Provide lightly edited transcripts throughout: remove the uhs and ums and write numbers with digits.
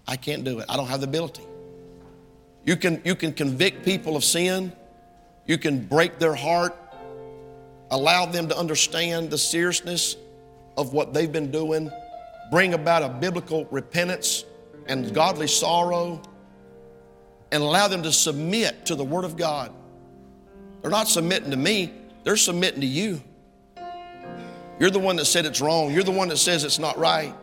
I can't do it. I don't have the ability. You can convict people of sin. You can break their heart, allow them to understand the seriousness of what they've been doing, bring about a biblical repentance and godly sorrow, and allow them to submit to the Word of God. They're not submitting to me, they're submitting to you. You're the one that said it's wrong. You're the one that says it's not right.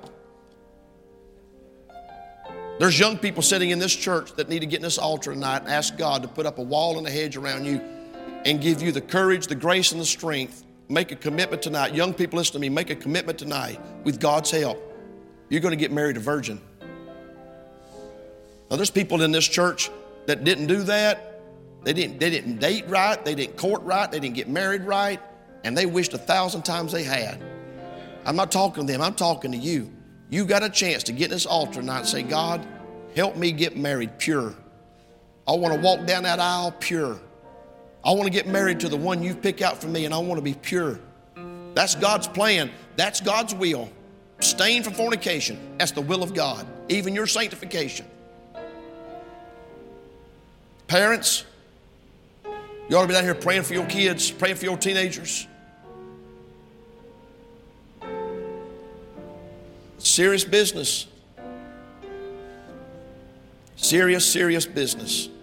There's young people sitting in this church that need to get in this altar tonight and ask God to put up a wall and a hedge around you and give you the courage, the grace, and the strength. Make a commitment tonight. Young people, listen to me. Make a commitment tonight with God's help. You're going to get married a virgin. Now, there's people in this church that didn't do that. They didn't date right. They didn't court right. They didn't get married right. And they wished 1,000 times they had. I'm not talking to them. I'm talking to you. You got a chance to get in this altar tonight and say, God, help me get married pure. I want to walk down that aisle pure. I want to get married to the one you pick out for me, and I want to be pure. That's God's plan. That's God's will. Abstain from fornication. That's the will of God. Even your sanctification. Parents, you ought to be down here praying for your kids, praying for your teenagers. Serious business. Serious business.